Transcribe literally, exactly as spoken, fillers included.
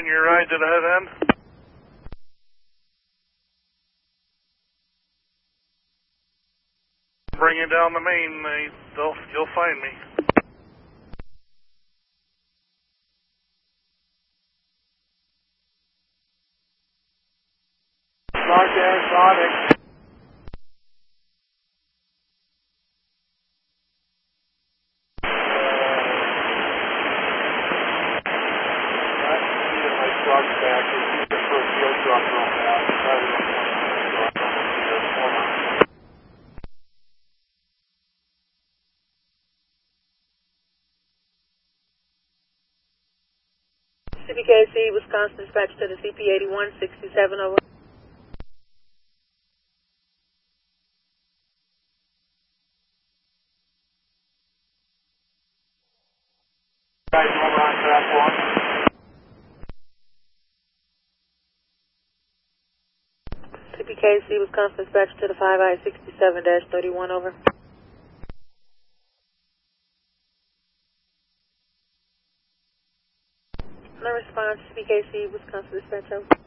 continuing your ride to the head end. Bring you down the main, uh, they'll, you'll find me. Broadcast, Sonic. Truck back, it's the first field truck real fast. Probably don't want to truck. C B K C, Wisconsin, dispatch to the C P eighty-one sixty-seven over. Guys over on track one. C B K C, Wisconsin, dispatch to the five I sixty-seven thirty-one over. No response, C B K C, Wisconsin, dispatch over.